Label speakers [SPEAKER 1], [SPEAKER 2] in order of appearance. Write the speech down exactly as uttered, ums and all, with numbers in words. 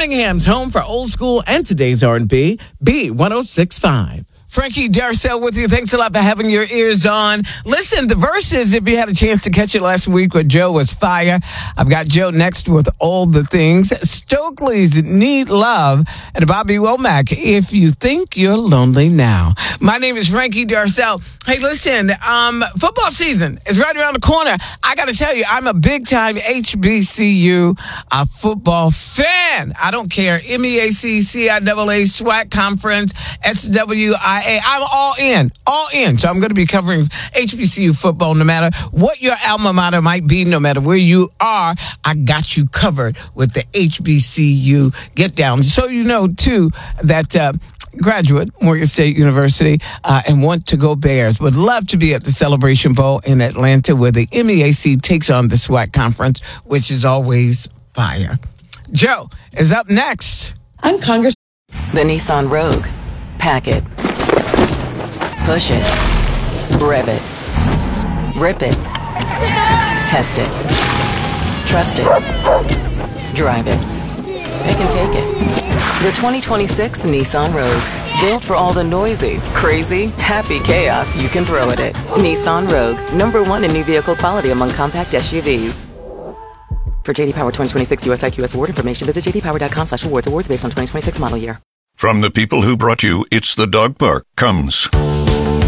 [SPEAKER 1] Birmingham's home for old school and today's R and B, B one oh six point five. Frankie Darcell with you. Thanks a lot for having your ears on. Listen, the verses, if you had a chance to catch it last week with Joe, was fire. I've got Joe next with All the Things. Stokely's Need Love, and Bobby Womack, If You Think You're Lonely Now. My name is Frankie Darcell. Hey, listen, um, football season is right around the corner. I got to tell you, I'm a big-time H B C U uh, football fan. I don't care. M E A C, C I A A, SWAC Conference, S W I A. I'm all in, all in. So I'm going to be covering H B C U football no matter what your alma mater might be, no matter where you are. I got you covered with the H B C U Get Down. So you know, too, that uh, graduate, Morgan State University, uh, and want to go Bears. Would love to be at the Celebration Bowl in Atlanta where the M E A C takes on the SWAC Conference, which is always fire. Joe is up next.
[SPEAKER 2] I'm Congress.
[SPEAKER 3] The Nissan Rogue. Pack it. Push it. Rev it. Rip it. Test it. Trust it. Drive it. Pick and take it. The twenty twenty-six Nissan Rogue. Built for all the noisy, crazy, happy chaos you can throw at it. Nissan Rogue. Number one in new vehicle quality among compact S U Vs. For J D Power twenty twenty-six U S I Q S award information, visit j d power dot com slash awards. Awards based on twenty twenty-six model year.
[SPEAKER 4] From the people who brought you It's the Dog Park comes